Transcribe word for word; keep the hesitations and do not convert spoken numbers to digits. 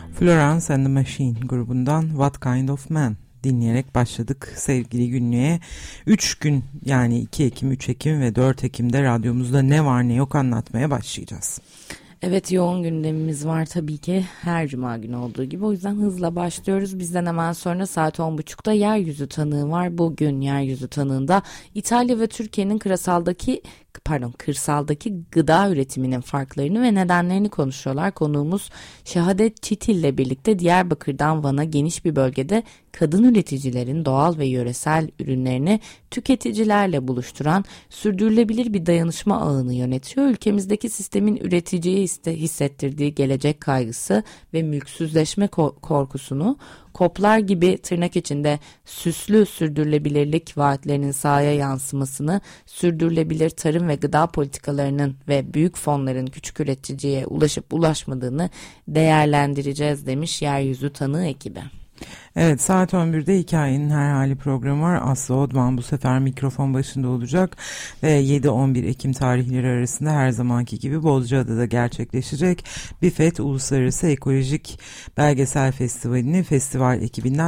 Florence and the Machine grubundan What Kind of Man dinleyerek başladık sevgili günlüğe. üç gün yani iki Ekim, üç Ekim ve dört Ekim'de radyomuzda ne var ne yok anlatmaya başlayacağız. Evet, yoğun gündemimiz var tabii ki her cuma günü olduğu gibi, o yüzden hızla başlıyoruz. Bizden hemen sonra saat on buçukta Yeryüzü Tanığı var. Bugün Yeryüzü Tanığı'nda İtalya ve Türkiye'nin kırsaldaki pardon kırsaldaki gıda üretiminin farklarını ve nedenlerini konuşuyorlar. Konuğumuz Şehadet Çitil ile birlikte Diyarbakır'dan Van'a geniş bir bölgede kadın üreticilerin doğal ve yöresel ürünlerini tüketicilerle buluşturan sürdürülebilir bir dayanışma ağını yönetiyor. Ülkemizdeki sistemin üreticiyi hissettirdiği gelecek kaygısı ve mülksüzleşme korkusunu koplar gibi tırnak içinde süslü sürdürülebilirlik vaatlerinin sahaya yansımasını, sürdürülebilir tarım ve gıda politikalarının ve büyük fonların küçük üreticiye ulaşıp ulaşmadığını değerlendireceğiz demiş Yeryüzü Tanığı ekibi. Evet, saat on birde Hikayenin Her Hali programı var. Aslı Odman bu sefer mikrofon başında olacak ve yedi on bir Ekim tarihleri arasında her zamanki gibi Bozcaada'da gerçekleşecek BİFET Uluslararası Ekolojik Belgesel Festivali'ni festival ekibinden